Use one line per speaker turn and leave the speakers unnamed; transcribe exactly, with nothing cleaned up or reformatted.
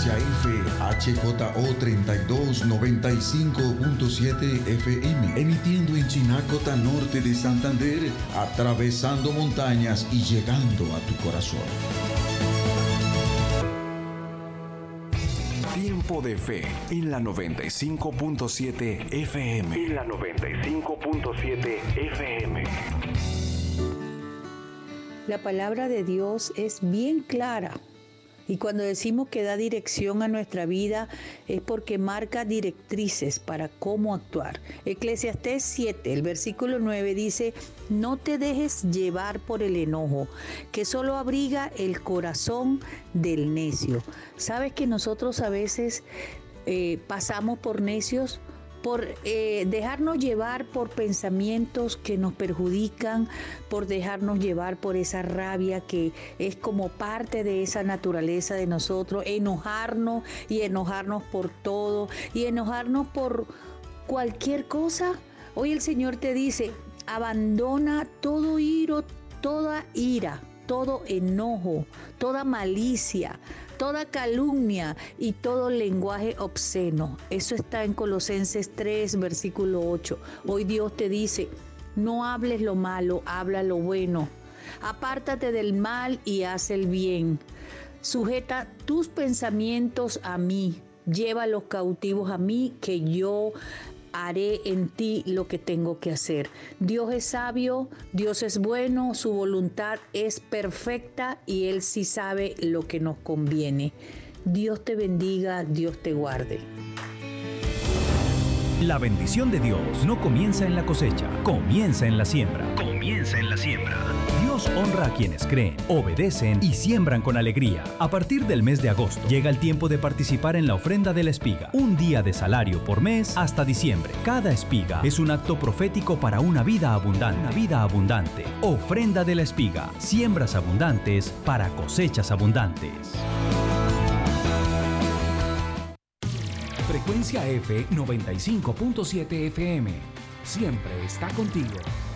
frecuencia F H J O treinta y dos noventa y cinco punto siete F M, emitiendo en Chinacota, norte de Santander, atravesando montañas y llegando a tu corazón.
Tiempo de Fe en la noventa y cinco punto siete F M. En la noventa y cinco punto siete F M.
La palabra de Dios es bien clara. Y cuando decimos que da dirección a nuestra vida es porque marca directrices para cómo actuar. Eclesiastés siete, el versículo nueve dice: no te dejes llevar por el enojo, que solo abriga el corazón del necio. ¿Sabes que nosotros a veces eh, pasamos por necios? Por eh, dejarnos llevar por pensamientos que nos perjudican, por dejarnos llevar por esa rabia que es como parte de esa naturaleza de nosotros, enojarnos y enojarnos por todo y enojarnos por cualquier cosa. Hoy el Señor te dice: abandona todo iro, toda ira, todo enojo, toda malicia, toda calumnia y todo lenguaje obsceno. Eso está en Colosenses tres, versículo ocho. Hoy Dios te dice: no hables lo malo, habla lo bueno. Apártate del mal y haz el bien. Sujeta tus pensamientos a mí. Llévalos cautivos a mí, que yo haré en ti lo que tengo que hacer. Dios es sabio, Dios es bueno, su voluntad es perfecta y Él sí sabe lo que nos conviene. Dios te bendiga, Dios te guarde.
La bendición de Dios no comienza en la cosecha, comienza en la siembra. Comienza en la siembra. Dios honra a quienes creen, obedecen y siembran con alegría. A partir del mes de agosto llega el tiempo de participar en la ofrenda de la espiga. Un día de salario por mes hasta diciembre. Cada espiga es un acto profético para una vida abundante. Una vida abundante. Ofrenda de la espiga. Siembras abundantes para cosechas abundantes. Frecuencia F noventa y cinco punto siete F M. Siempre está contigo.